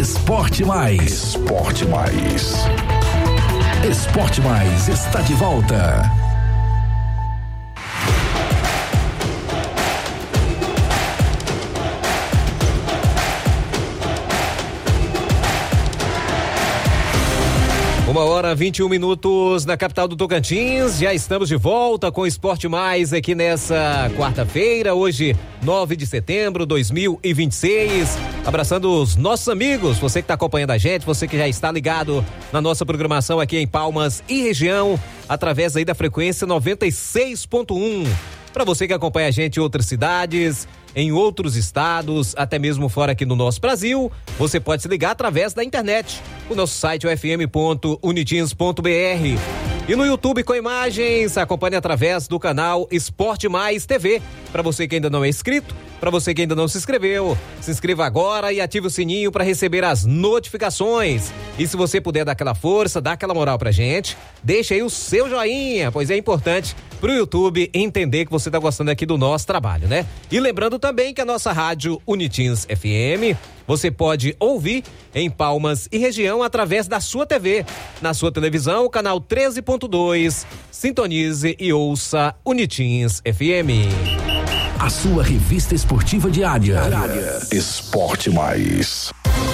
Esporte Mais. Esporte Mais. Esporte Mais está de volta. Uma hora 21 minutos na capital do Tocantins. Já estamos de volta com o Esporte Mais aqui nessa quarta-feira, hoje 9 de setembro de 2026. Abraçando os nossos amigos, você que está acompanhando a gente, você que já está ligado na nossa programação aqui em Palmas e região, através aí da frequência 96.1. Para você que acompanha a gente em outras cidades, em outros estados, até mesmo fora aqui no nosso Brasil, você pode se ligar através da internet. O nosso site é o fm.unitins.br. E no YouTube com imagens, acompanhe através do canal Esporte Mais TV. Para você que ainda não é inscrito, para você que ainda não se inscreveu, se inscreva agora e ative o sininho para receber as notificações. E se você puder dar aquela força, dar aquela moral pra gente, deixa aí o seu joinha, pois é importante pro YouTube entender que você tá gostando aqui do nosso trabalho, né? E lembrando também que a nossa rádio Unitins FM, você pode ouvir em Palmas e região através da sua TV. Na sua televisão, o canal 13.2. Sintonize e ouça Unitins FM. A sua revista esportiva diária. Esporte Mais.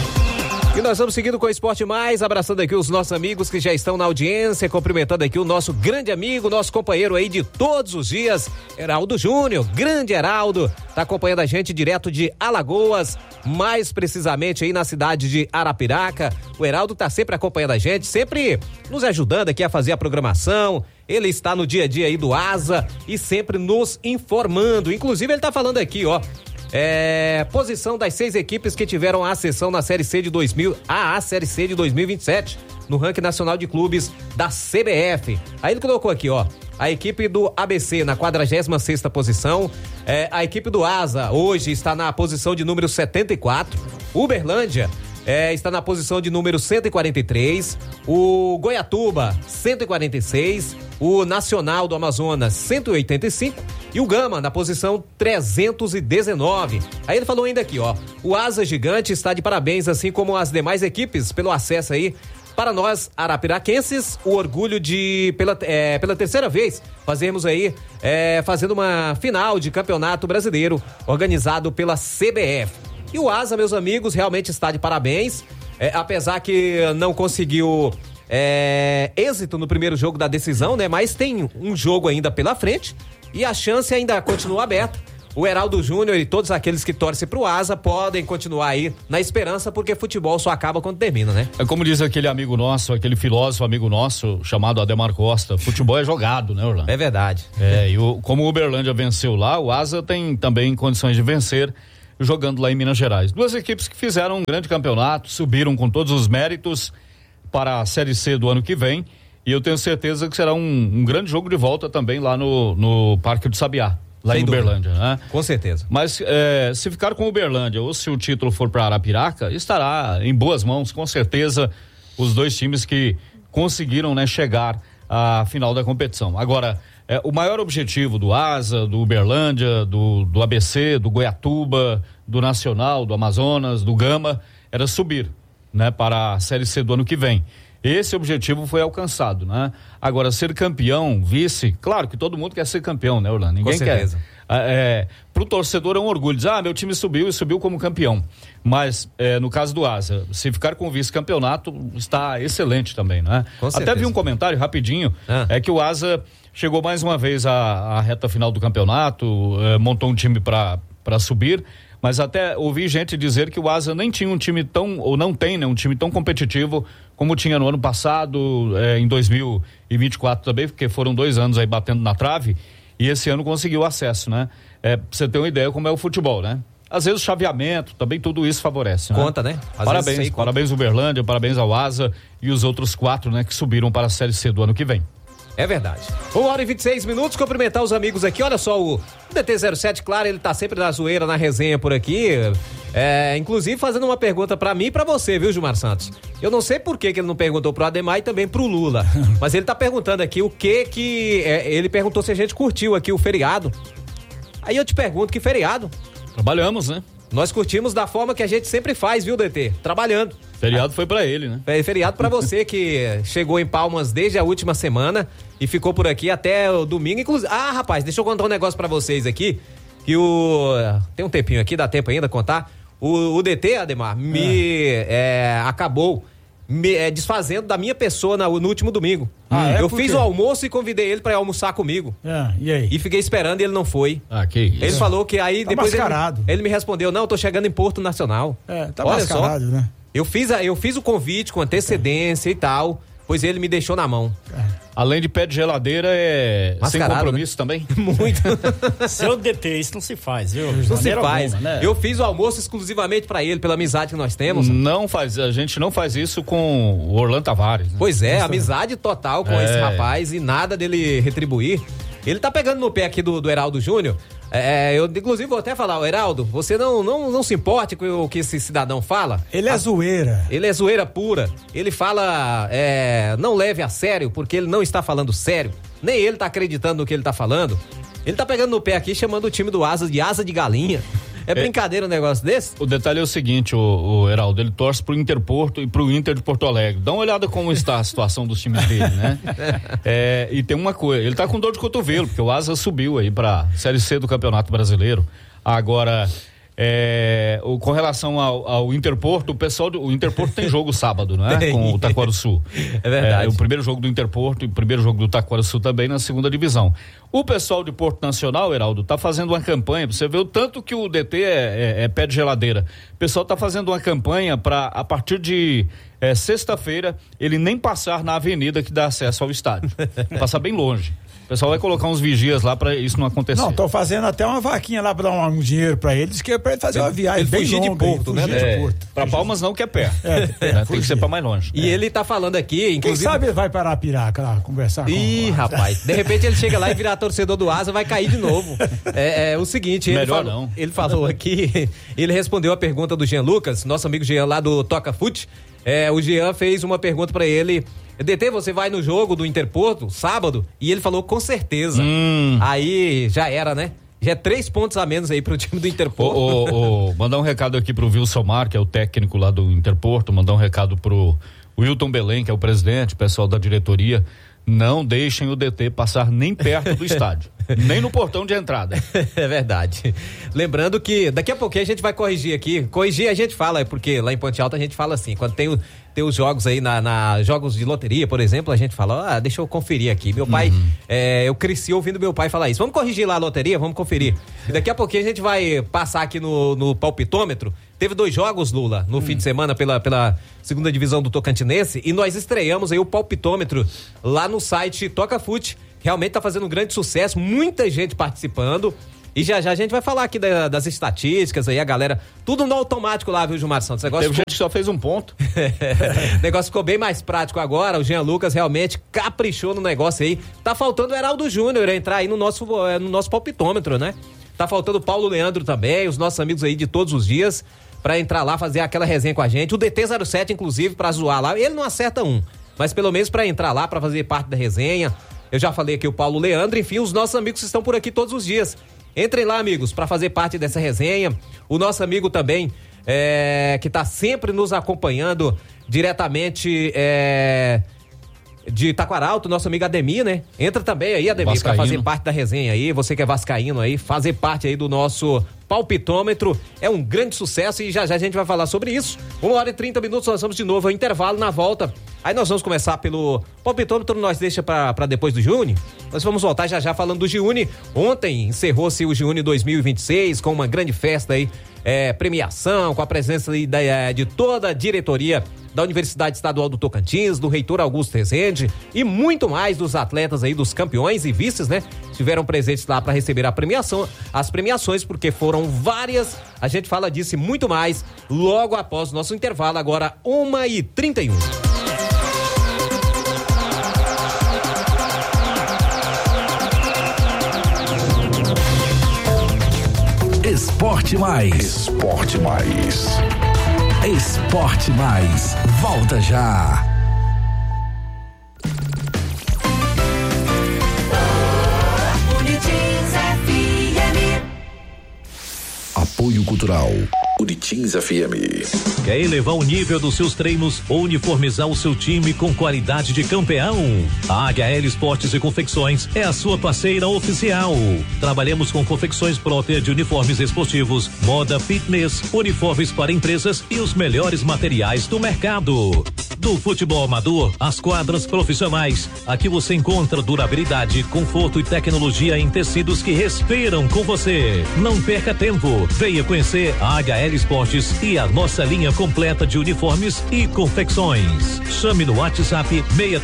E nós vamos seguindo com o Esporte Mais, abraçando aqui os nossos amigos que já estão na audiência, cumprimentando aqui o nosso grande amigo, nosso companheiro aí de todos os dias, Heraldo Júnior, grande Heraldo, tá acompanhando a gente direto de Alagoas, mais precisamente aí na cidade de Arapiraca. O Heraldo tá sempre acompanhando a gente, sempre nos ajudando aqui a fazer a programação. Ele está no dia a dia aí do ASA e sempre nos informando. Inclusive ele tá falando aqui, ó, posição das 6 equipes que tiveram a ascensão na Série C de Série C de 2027, no ranking nacional de clubes da CBF. Aí ele colocou aqui, ó, a equipe do ABC na 46ª posição, a equipe do ASA hoje está na posição de número 74, Uberlândia está na posição de número 143, o Goiatuba 146, o Nacional do Amazonas 185 e o Gama na posição 319. Aí ele falou ainda aqui, ó, o Asa Gigante está de parabéns, assim como as demais equipes, pelo acesso aí. Para nós, arapiraquenses, o orgulho de, pela terceira vez, fazendo uma final de campeonato brasileiro organizado pela CBF. E o Asa, meus amigos, realmente está de parabéns, apesar que não conseguiu êxito no primeiro jogo da decisão, né? Mas tem um jogo ainda pela frente e a chance ainda continua aberta. O Heraldo Júnior e todos aqueles que torcem pro Asa podem continuar aí na esperança, porque futebol só acaba quando termina, né? É como diz aquele amigo nosso, aquele filósofo amigo nosso, chamado Ademar Costa, futebol é jogado, né, Orlando? É verdade. Como o Uberlândia venceu lá, o Asa tem também condições de vencer jogando lá em Minas Gerais. Duas equipes que fizeram um grande campeonato, subiram com todos os méritos para a Série C do ano que vem, e eu tenho certeza que será um grande jogo de volta também lá no Parque do Sabiá, lá em Uberlândia, né? Com certeza. Mas se ficar com Uberlândia ou se o título for para Arapiraca, estará em boas mãos, com certeza, os dois times que conseguiram, né, chegar à final da competição. Agora, o maior objetivo do Asa, do Uberlândia, do ABC, do Goiatuba, do Nacional, do Amazonas, do Gama, era subir, né, para a Série C do ano que vem. Esse objetivo foi alcançado, né? Agora, ser campeão, vice, claro que todo mundo quer ser campeão, né, Orlando? Ninguém quer. Pro torcedor é um orgulho, dizer, meu time subiu e subiu como campeão. Mas, no caso do Asa, se ficar com o vice-campeonato, está excelente também, né? Até vi um comentário rapidinho, que o Asa chegou mais uma vez à reta final do campeonato, montou um time para subir, mas até ouvi gente dizer que o Asa nem tinha um time ou não tem, né, um time tão competitivo como tinha no ano passado, em 2024 também, porque foram 2 anos aí batendo na trave, e esse ano conseguiu acesso, né? Pra você ter uma ideia como é o futebol, né? Às vezes o chaveamento, também tudo isso favorece, né? Conta, né? Parabéns Uberlândia, parabéns ao Asa e os outros 4, né, que subiram para a Série C do ano que vem. É verdade. 1h26, cumprimentar os amigos aqui. Olha só, o DT07, claro, ele tá sempre na zoeira, na resenha por aqui. Inclusive fazendo uma pergunta pra mim e pra você, viu, Gilmar Santos? Eu não sei por que ele não perguntou pro Ademar e também pro Lula. Mas ele tá perguntando aqui o que ele perguntou se a gente curtiu aqui o feriado. Aí eu te pergunto, que feriado? Trabalhamos, né? Nós curtimos da forma que a gente sempre faz, viu, DT? Trabalhando. Feriado foi pra ele, né? Feriado pra você que chegou em Palmas desde a última semana e ficou por aqui até o domingo. Inclusive, rapaz, deixa eu contar um negócio pra vocês aqui, que tem um tempinho aqui, dá tempo ainda contar. O DT, Ademar, acabou desfazendo da minha pessoa no último domingo. Eu fiz o almoço e convidei ele pra ir almoçar comigo. E aí? E fiquei esperando e ele não foi. Que isso. Ele falou que aí tá depois mascarado. Ele me respondeu, não, eu tô chegando em Porto Nacional. Tá Olha mascarado, só, né? Eu fiz o convite com antecedência e tal, pois ele me deixou na mão. Além de pé de geladeira, sem compromisso, né? Também? Muito. Seu DT, isso não se faz, viu? Não se faz. Alguma, né? Eu fiz o almoço exclusivamente pra ele, pela amizade que nós temos. A gente não faz isso com o Orlando Tavares. Né? Pois é, amizade total com esse rapaz e nada dele retribuir. Ele tá pegando no pé aqui do Heraldo Júnior. Eu inclusive vou até falar, Heraldo, você não se importe com o que esse cidadão fala. Ele é zoeira. Ele é zoeira pura. Ele fala, não leve a sério, porque ele não está falando sério. Nem ele tá acreditando no que ele tá falando. Ele tá pegando no pé aqui, chamando o time do Asa de galinha. É brincadeira um negócio desse? O detalhe é o seguinte, o Heraldo, ele torce pro Interporto e pro Inter de Porto Alegre. Dá uma olhada como está a situação dos times dele, né? E tem uma coisa, ele tá com dor de cotovelo, porque o Asa subiu aí pra Série C do Campeonato Brasileiro. Agora, com relação ao Interporto, o Interporto tem jogo sábado, né? Com o Taquarussu. É verdade. O primeiro jogo do Interporto e o primeiro jogo do Taquarussu também na segunda divisão. O pessoal de Porto Nacional, Heraldo, tá fazendo uma campanha, você vê o tanto que o DT é pé de geladeira. O pessoal tá fazendo uma campanha para a partir de sexta-feira, ele nem passar na avenida que dá acesso ao estádio. Passar bem longe. O pessoal vai colocar uns vigias lá pra isso não acontecer. Não, tô fazendo até uma vaquinha lá pra dar um dinheiro pra eles, que é pra ele fazer uma viagem ele bem fugir longa. de Porto, né? Pra Palmas não, que é perto. Tem que ser pra mais longe. E ele tá falando aqui, Quem inclusive... sabe ele vai para Arapiraca lá, conversar com Ih, rapaz, de repente ele chega lá e virar torcedor do Asa, vai cair de novo. O seguinte, ele falou aqui, ele respondeu a pergunta do Jean Lucas, nosso amigo Jean lá do Toca Fute. O Jean fez uma pergunta pra ele: DT, você vai no jogo do Interporto, sábado? E ele falou, com certeza. Aí já era, né? Já é 3 pontos a menos aí pro time do Interporto. Mandar um recado aqui pro Wilson Mar, que é o técnico lá do Interporto, mandar um recado pro Wilton Belém, que é o presidente, pessoal da diretoria. Não deixem o DT passar nem perto do estádio, nem no portão de entrada. É verdade. Lembrando que daqui a pouquinho a gente vai corrigir aqui. Corrigir a gente fala, porque lá em Ponte Alta a gente fala assim, quando tem os jogos aí, jogos de loteria, por exemplo, a gente fala, deixa eu conferir aqui. Meu pai, eu cresci ouvindo meu pai falar isso. Vamos corrigir lá a loteria? Vamos conferir. E daqui a pouquinho a gente vai passar aqui no palpitômetro. Teve 2 jogos, Lula, no fim de semana pela segunda divisão do Tocantinense, e nós estreamos aí o palpitômetro lá no site Toca Fute. Realmente tá fazendo um grande sucesso, muita gente participando. E já a gente vai falar aqui das estatísticas aí, a galera, tudo no automático lá, viu, Gilmar Santos? Teve gente que só fez um ponto. O negócio ficou bem mais prático agora, o Jean Lucas realmente caprichou no negócio aí. Tá faltando o Heraldo Júnior entrar aí no nosso palpitômetro, né? Tá faltando o Paulo Leandro também, os nossos amigos aí de todos os dias, pra entrar lá, fazer aquela resenha com a gente. O DT07, inclusive, pra zoar lá, ele não acerta mas pelo menos pra entrar lá, pra fazer parte da resenha. Eu já falei aqui o Paulo Leandro, enfim, os nossos amigos estão por aqui todos os dias. Entrem lá, amigos, pra fazer parte dessa resenha. O nosso amigo também, que tá sempre nos acompanhando diretamente de Taquaralto, nosso amigo Ademir, né? Entra também aí, Ademir, vascaíno, pra fazer parte da resenha aí. Você que é vascaíno aí, fazer parte aí do nosso palpitômetro. É um grande sucesso e já a gente vai falar sobre isso. 1h30, nós vamos de novo ao intervalo. Na volta, aí nós vamos começar pelo palpitômetro, nós deixa pra depois do Giuni. Nós vamos voltar já falando do Giuni. Ontem encerrou-se o Giuni 2026 com uma grande festa aí, premiação, com a presença aí de toda a diretoria da Universidade Estadual do Tocantins, do reitor Augusto Rezende e muito mais dos atletas aí, dos campeões e vices, né? Estiveram presentes lá para receber as premiações, porque foram várias. A gente fala disso e muito mais logo após o nosso intervalo, agora 1h31. Esporte Mais. Esporte Mais. Esporte Mais. Volta já. Apoio Cultural Uritins FM. Quer elevar o nível dos seus treinos ou uniformizar o seu time com qualidade de campeão? A HL Esportes e Confecções é a sua parceira oficial. Trabalhamos com confecções próprias de uniformes esportivos, moda, fitness, uniformes para empresas e os melhores materiais do mercado. Do futebol amador às quadras profissionais, aqui você encontra durabilidade, conforto e tecnologia em tecidos que respiram com você. Não perca tempo, venha conhecer a HL Esportes e a nossa linha completa de uniformes e confecções. Chame no WhatsApp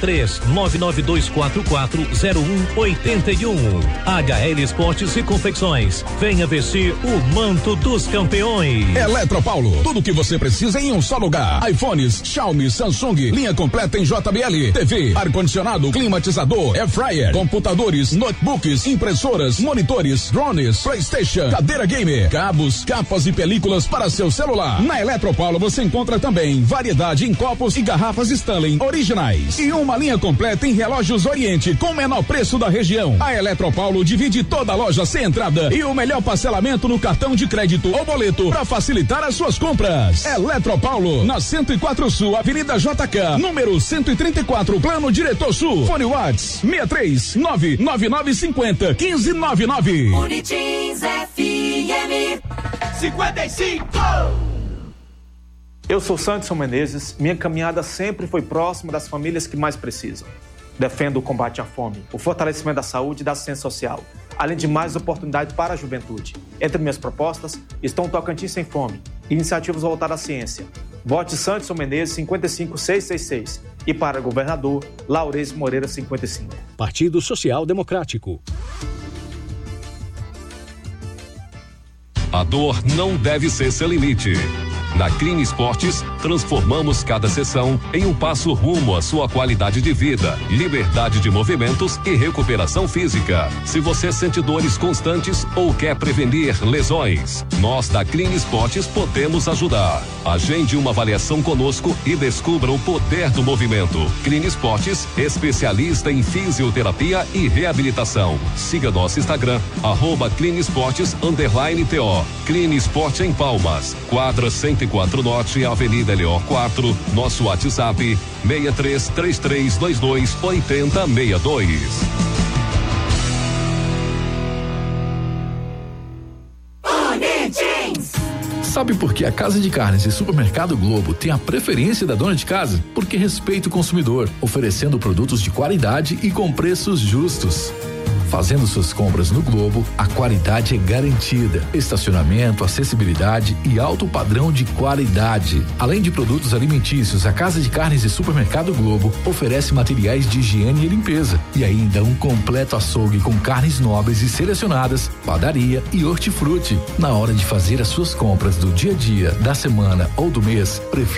63-992440181. HL Esportes e Confecções. Venha vestir o manto dos campeões. Eletropaulo, tudo o que você precisa em um só lugar. iPhones, Xiaomi, Samsung, linha completa em JBL, TV, ar-condicionado, climatizador, air fryer, computadores, notebooks, impressoras, monitores, drones, PlayStation, cadeira gamer, cabos, capas e películas para seu celular. Na Eletropaulo você encontra também variedade em copos e garrafas Stanley originais e uma linha completa em relógios Oriente com o menor preço da região. A Eletropaulo divide toda a loja sem entrada e o melhor parcelamento no cartão de crédito ou boleto para facilitar as suas compras. Eletropaulo, na 104 Sul, Avenida JK, número 134, Plano Diretor Sul. Fone Whats 63999501599. Uritins FM 55. Eu sou Sanderson Menezes, minha caminhada sempre foi próxima das famílias que mais precisam. Defendo o combate à fome, o fortalecimento da saúde e da assistência social, além de mais oportunidades para a juventude. Entre minhas propostas estão o Tocantins Sem Fome, iniciativas voltadas à ciência. Vote Sanderson Menezes 55666 e para governador, Laurês Moreira 55. Partido Social Democrático. A dor não deve ser seu limite. Na Clean Esportes, transformamos cada sessão em um passo rumo à sua qualidade de vida, liberdade de movimentos e recuperação física. Se você sente dores constantes ou quer prevenir lesões, nós da Clean Esportes podemos ajudar. Agende uma avaliação conosco e descubra o poder do movimento. Clean Esportes, especialista em fisioterapia e reabilitação. Siga nosso Instagram, @CleanEsportes_TO. Clean Esporte em Palmas, quadra 104 Norte, Avenida Leor 4, nosso WhatsApp 6333228062. Sabe por que a Casa de Carnes e Supermercado Globo tem a preferência da dona de casa? Porque respeita o consumidor, oferecendo produtos de qualidade e com preços justos. Fazendo suas compras no Globo, a qualidade é garantida. Estacionamento, acessibilidade e alto padrão de qualidade. Além de produtos alimentícios, a Casa de Carnes e Supermercado Globo oferece materiais de higiene e limpeza e ainda um completo açougue com carnes nobres e selecionadas, padaria e hortifruti. Na hora de fazer as suas compras do dia a dia, da semana ou do mês, prefira